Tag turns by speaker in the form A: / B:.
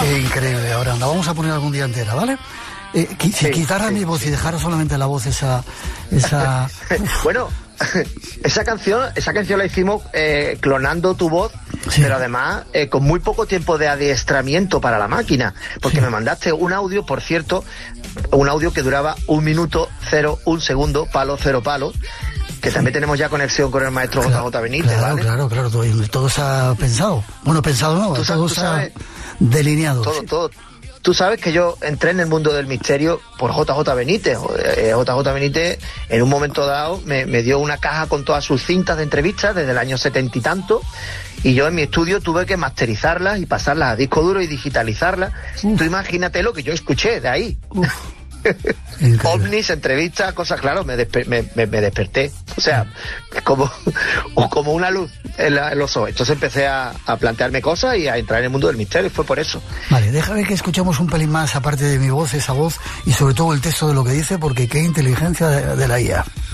A: Increíble, Aranda. Vamos a poner algún día entera, ¿vale? Si quitara mi voz y dejara solamente la voz esa...
B: Bueno, esa canción la hicimos clonando tu voz, sí. Pero además con muy poco tiempo de adiestramiento para la máquina, porque sí. Me mandaste un audio, por cierto, un audio que duraba 1 minuto 01 segundo, palo 0 palo, que también tenemos ya conexión con el maestro JJ Benítez,
A: claro,
B: ¿vale?
A: Claro, todo se ha pensado. Bueno, pensado no, todo se ha delineado.
B: Todo. Tú sabes que yo entré en el mundo del misterio por JJ Benítez. JJ Benítez en un momento dado me dio una caja con todas sus cintas de entrevistas desde el año 70 y tanto, y yo en mi estudio tuve que masterizarlas y pasarlas a disco duro y digitalizarlas. Tú imagínate lo que yo escuché de ahí. OVNIs, entrevistas, cosas, claro, me desperté, o sea, como una luz en los ojos. Entonces empecé a plantearme cosas y a entrar en el mundo del misterio, y fue por eso.
A: Vale, déjame que escuchemos un pelín más, aparte de mi voz, esa voz, y sobre todo el texto de lo que dice, porque qué inteligencia de la IA.